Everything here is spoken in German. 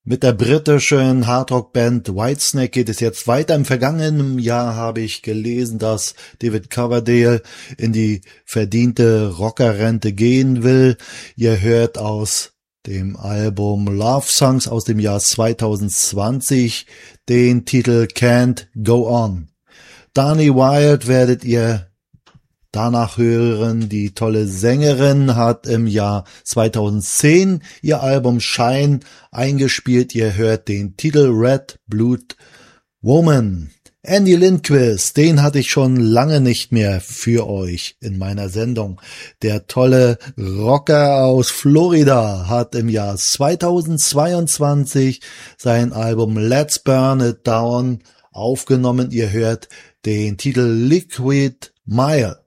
Mit der britischen Hardrock-Band Whitesnake geht es jetzt weiter. Im vergangenen Jahr habe ich gelesen, dass David Coverdale in die verdiente Rockerrente gehen will. Ihr hört aus dem Album Love Songs aus dem Jahr 2020 den Titel Can't Go On. Dani Wild werdet ihr danach hören. Die tolle Sängerin hat im Jahr 2010 ihr Album Shine eingespielt. Ihr hört den Titel Red Blood Woman. Andy Lindquist, den hatte ich schon lange nicht mehr für euch in meiner Sendung. Der tolle Rocker aus Florida hat im Jahr 2022 sein Album Let's Burn It Down aufgenommen. Ihr hört den Titel Liquid Mile.